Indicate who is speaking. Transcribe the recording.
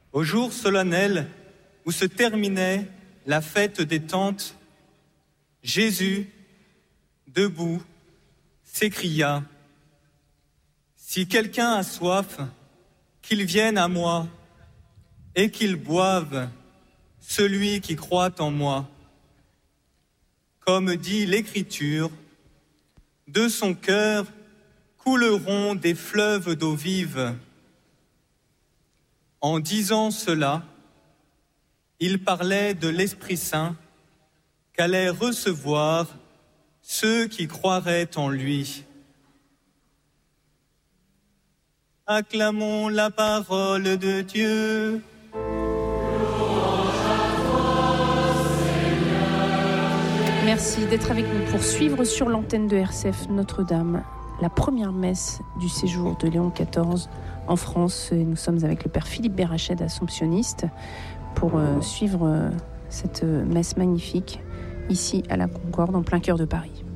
Speaker 1: Au jour solennel où se terminait la fête des Tentes, Jésus, debout, s'écria : « Si quelqu'un a soif, qu'il vienne à moi et qu'il boive, celui qui croit en moi. Comme dit l'Écriture, de son cœur couleront des fleuves d'eau vive. » En disant cela, il parlait de l'Esprit Saint qu'allaient recevoir ceux qui croiraient en lui. Acclamons la parole de Dieu.
Speaker 2: Merci d'être avec nous pour suivre sur l'antenne de RCF Notre-Dame la première messe du séjour de Léon XIV en France. Et nous sommes avec le père Philippe Bérached, assomptionniste, pour suivre cette messe magnifique ici à la Concorde, en plein cœur de Paris.